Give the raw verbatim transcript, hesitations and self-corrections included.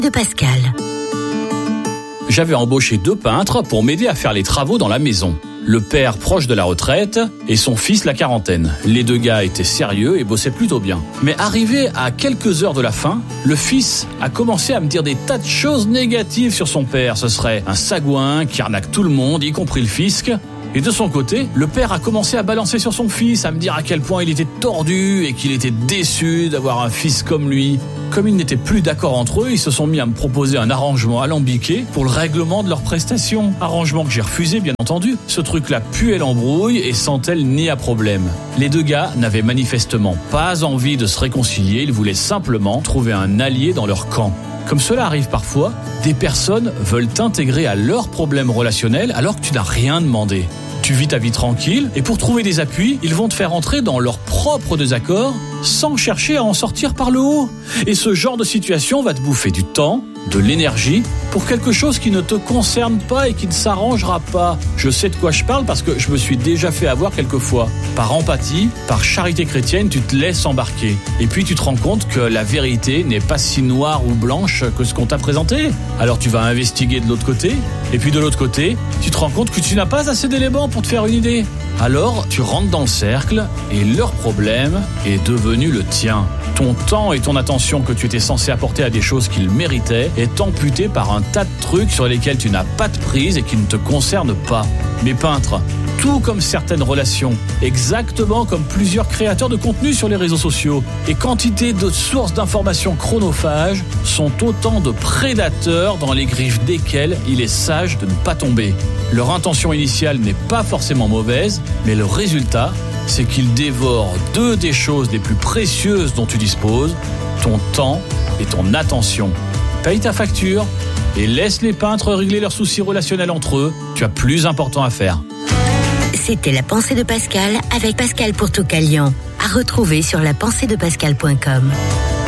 de Pascal. J'avais embauché deux peintres pour m'aider à faire les travaux dans la maison. Le père proche de la retraite et son fils la quarantaine. Les deux gars étaient sérieux et bossaient plutôt bien. Mais arrivé à quelques heures de la fin, le fils a commencé à me dire des tas de choses négatives sur son père. Ce serait un sagouin qui arnaque tout le monde, y compris le fisc. Et de son côté, le père a commencé à balancer sur son fils, à me dire à quel point il était tordu et qu'il était déçu d'avoir un fils comme lui. Comme ils n'étaient plus d'accord entre eux, ils se sont mis à me proposer un arrangement alambiqué pour le règlement de leurs prestations. Arrangement que j'ai refusé, bien entendu. Ce truc-là puait l'embrouille et sentait ni à problème. Les deux gars n'avaient manifestement pas envie de se réconcilier, ils voulaient simplement trouver un allié dans leur camp. Comme cela arrive parfois, des personnes veulent t'intégrer à leurs problèmes relationnels alors que tu n'as rien demandé. Tu vis ta vie tranquille et pour trouver des appuis, ils vont te faire entrer dans leurs propres désaccords sans chercher à en sortir par le haut. Et ce genre de situation va te bouffer du temps, de l'énergie pour quelque chose qui ne te concerne pas et qui ne s'arrangera pas. Je sais de quoi je parle parce que je me suis déjà fait avoir quelques fois. Par empathie, par charité chrétienne, tu te laisses embarquer. Et puis tu te rends compte que la vérité n'est pas si noire ou blanche que ce qu'on t'a présenté. Alors tu vas investiguer de l'autre côté. Et puis de l'autre côté, tu te rends compte que tu n'as pas assez d'éléments pour te faire une idée. Alors tu rentres dans le cercle et leur problème est devenu le tien. Ton temps et ton attention que tu étais censé apporter à des choses qu'ils méritaient est amputé par un tas de trucs sur lesquels tu n'as pas de prise et qui ne te concernent pas. Mes peintres, tout comme certaines relations, exactement comme plusieurs créateurs de contenu sur les réseaux sociaux, et quantité de sources d'informations chronophages sont autant de prédateurs dans les griffes desquels il est sage de ne pas tomber. Leur intention initiale n'est pas forcément mauvaise, mais le résultat, c'est qu'ils dévorent deux des choses les plus précieuses dont tu disposes, ton temps et ton attention. Paye ta facture et laisse les peintres régler leurs soucis relationnels entre eux. Tu as plus important à faire. C'était La Pensée de Pascal avec Pascal Pourtoukalian. À retrouver sur la pensée de pascal point com.